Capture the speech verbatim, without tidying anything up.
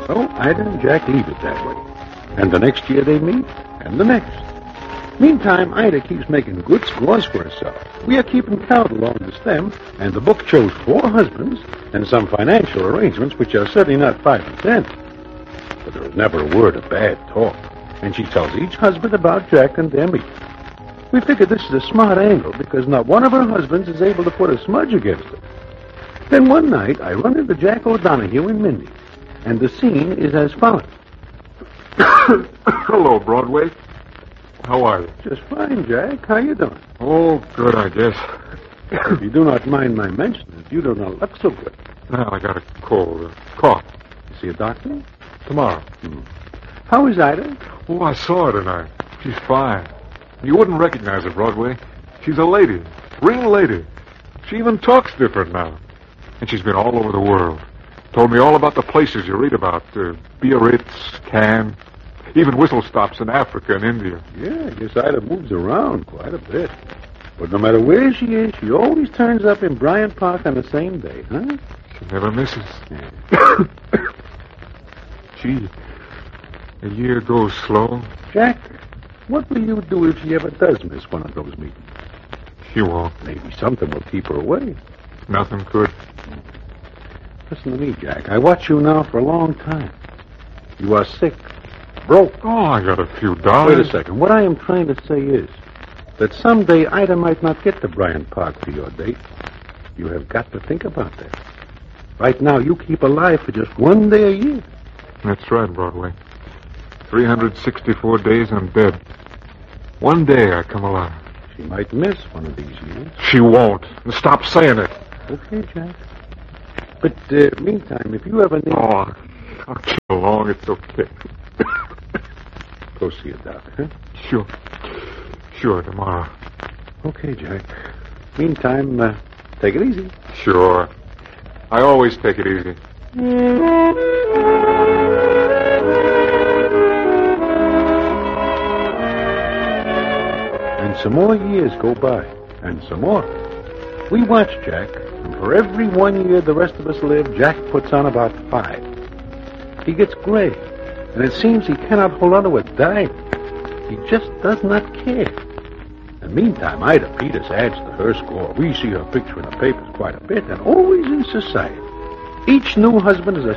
Well, Ida and Jack leave it that way. And the next year they meet, and the next. Meantime, Ida keeps making good scores for herself. We are keeping count along the stem, and the book shows four husbands and some financial arrangements which are certainly not five and ten. But there is never a word of bad talk, and she tells each husband about Jack and their meeting. We figure this is a smart angle because not one of her husbands is able to put a smudge against her. Then one night, I run into Jack O'Donoghue and Mindy, and the scene is as follows. Hello, Broadway. How are you? Just fine, Jack. How you doing? Oh, good, I guess. If you do not mind my mentioning it, you do not look so good. Well, I got a cold, a cough. You see a doctor? Tomorrow. Hmm. How is Ida? Oh, I saw her tonight. She's fine. You wouldn't recognize her, Broadway. She's a lady. Real lady. She even talks different now. And she's been all over the world. Told me all about the places you read about. Uh, Biarritz, Cannes, even whistle stops in Africa and India. Yeah, I guess Ida moves around quite a bit. But no matter where she is, she always turns up in Bryant Park on the same day, huh? She never misses. Yeah. Gee, a year goes slow. Jack, what will you do if she ever does miss one of those meetings? She won't. Maybe something will keep her away. Nothing could. Listen to me, Jack. I watch you now for a long time. You are sick, broke. Oh, I got a few dollars. Wait a second. What I am trying to say is that someday Ida might not get to Bryant Park for your date. You have got to think about that. Right now, you keep alive for just one day a year. That's right, Broadway. three hundred sixty-four days I'm dead. One day I come alive. She might miss one of these years. She won't. Stop saying it. Okay, Jack. But, uh, meantime, if you ever need... Oh, I'll get along. It's okay. Go see a doctor, huh? Sure. Sure, tomorrow. Okay, Jack. Meantime, uh, take it easy. Sure. I always take it easy. And some more years go by, and some more. We watch Jack, and for every one year the rest of us live, Jack puts on about five. He gets gray, and it seems he cannot hold on to a dime. He just does not care. And meantime, Ida Peters adds to her score. We see her picture in the papers quite a bit, and always in society. Each new husband is a